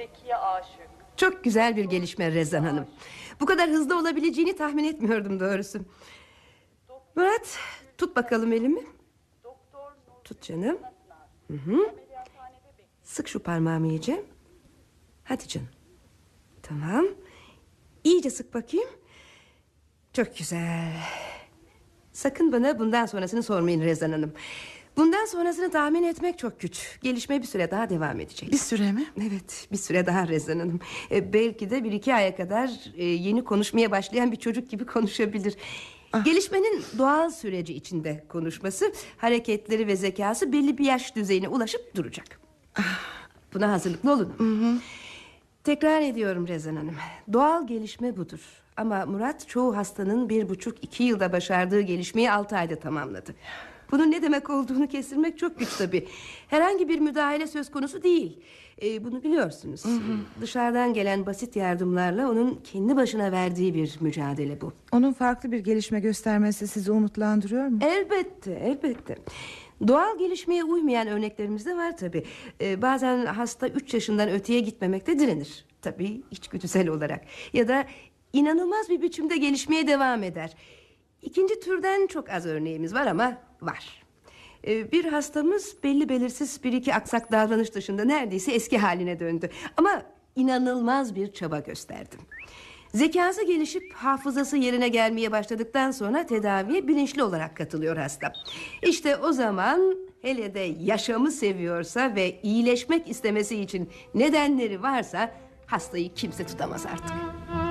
Zeki'ye aşık. Çok güzel bir gelişme Rezan Hanım. Bu kadar hızlı olabileceğini tahmin etmiyordum doğrusu. Murat, tut bakalım elimi. Tut canım. Hı. Sık şu parmağımı iyice. Hadi canım. Tamam. İyice sık bakayım. Çok güzel. Sakın bana bundan sonrasını sormayın Rezan Hanım. Bundan sonrasını tahmin etmek çok güç. Gelişme bir süre daha devam edecek. Bir süre mi? Evet, bir süre daha Rezan Hanım. Belki de 1-2 aya kadar yeni konuşmaya başlayan bir çocuk gibi konuşabilir. Gelişmenin doğal süreci içinde konuşması, hareketleri ve zekası belli bir yaş düzeyine ulaşıp duracak. Buna hazırlıklı olun. Tekrar ediyorum Rezan Hanım. Doğal gelişme budur. Ama Murat çoğu hastanın 1,5-2 yılda başardığı gelişmeyi 6 ayda tamamladı. Bunun ne demek olduğunu kestirmek çok güç tabii. Herhangi bir müdahale söz konusu değil. Bunu biliyorsunuz. Dışarıdan gelen basit yardımlarla onun kendi başına verdiği bir mücadele bu. Onun farklı bir gelişme göstermesi sizi umutlandırıyor mu? Elbette, elbette. Doğal gelişmeye uymayan örneklerimiz de var tabii. Bazen hasta 3 yaşından öteye gitmemekte direnir. Tabii içgüdüsel olarak. Ya da inanılmaz bir biçimde gelişmeye devam eder. İkinci türden çok az örneğimiz var ama var. Bir hastamız belli belirsiz 1-2 aksak davranış dışında neredeyse eski haline döndü. Ama inanılmaz bir çaba gösterdi. Zekası gelişip hafızası yerine gelmeye başladıktan sonra tedaviye bilinçli olarak katılıyor hasta. İşte o zaman, hele de yaşamı seviyorsa ve iyileşmek istemesi için nedenleri varsa, hastayı kimse tutamaz artık.